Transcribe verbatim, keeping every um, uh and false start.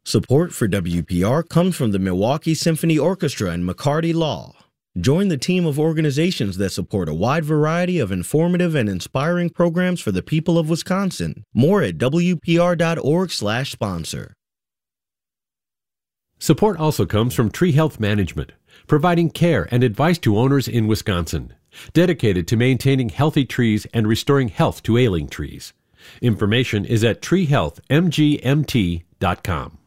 Support for W P R comes from the Milwaukee Symphony Orchestra and McCarty Law. Join the team of organizations that support a wide variety of informative and inspiring programs for the people of Wisconsin. More at W P R dot org slash sponsor. Support also comes from Tree Health Management, providing care and advice to owners in Wisconsin, dedicated to maintaining healthy trees and restoring health to ailing trees. Information is at tree health m g m t dot com.